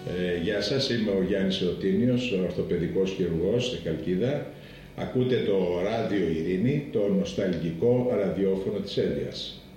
Γεια σας, είμαι ο Γιάννης Ρωτίνιος, ορθοπαιδικός χειρουργός στη Χαλκίδα. Ακούτε το Ράδιο Ειρήνη, το νοσταλγικό ραδιόφωνο της Έλβειας.